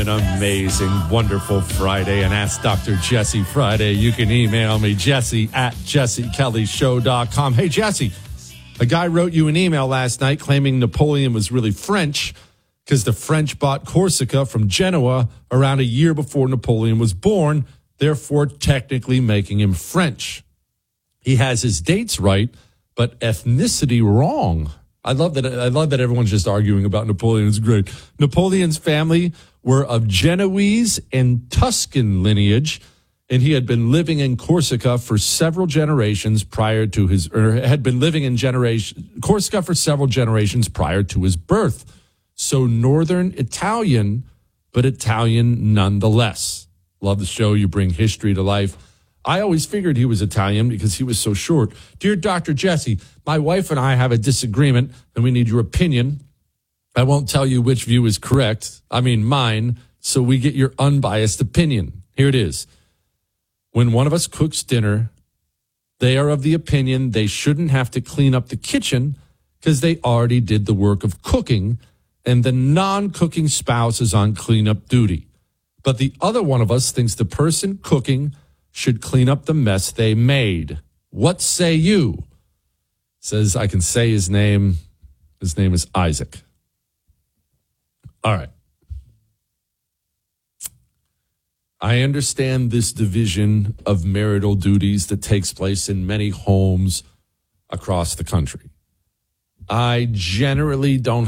An amazing, wonderful Friday, and Ask Dr. Jesse Friday. You can email me, Jesse at jessekellyshow.com. Hey, Jesse, a guy wrote you an email last night claiming Napoleon was really French because the French bought Corsica from Genoa around a year before Napoleon was born, therefore technically making him French. He has his dates right, but ethnicity wrong. I love that everyone's just arguing about Napoleon. It's great. Napoleon's family were of Genoese and Tuscan lineage, and he had been living in Corsica for several generations prior to his Corsica for several generations prior to his birth. So northern Italian, but Italian nonetheless. Love the show. You bring history to life. I always figured he was Italian because he was so short. Dear Dr. Jesse, my wife and I have a disagreement, and we need your opinion. I won't tell you which view is correct. I mean mine, so we get your unbiased opinion. Here it is. When one of us cooks dinner, they are of the opinion they shouldn't have to clean up the kitchen because they already did the work of cooking, and the non-cooking spouse is on cleanup duty. But the other one of us thinks the person cooking should clean up the mess they made. What say you? Says I can say his name. His name is Isaac. All right. I understand this division of marital duties that takes place in many homes across the country. I generally don't